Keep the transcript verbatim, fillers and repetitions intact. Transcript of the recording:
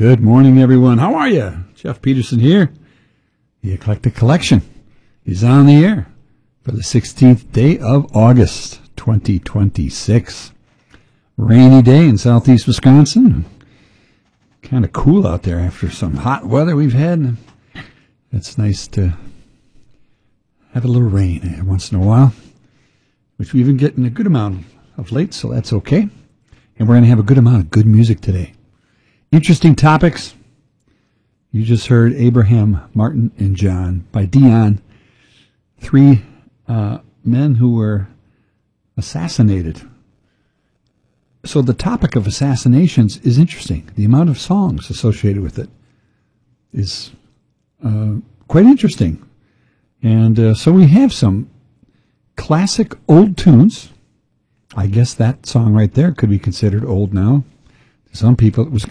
Good morning, everyone. How are you? Jeff Peterson here. The Eclectic Collection is on the air for the sixteenth day of August, twenty twenty-six. Rainy day in southeast Wisconsin. Kind of cool out there after some hot weather we've had. It's nice to have a little rain every once in a while, which we've been getting a good amount of late, so that's okay. And we're going to have a good amount of good music today. Interesting topics. You just heard Abraham, Martin, and John by Dion. Three uh, men who were assassinated. So the topic of assassinations is interesting. The amount of songs associated with it is uh, quite interesting. And uh, so we have some classic old tunes. I guess that song right there could be considered old now. To some people, it was